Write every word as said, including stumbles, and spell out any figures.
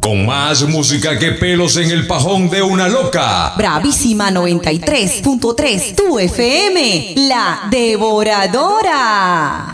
Con más música que pelos en el pajón de una loca. Bravísima noventa y tres punto tres, tu F M, la devoradora.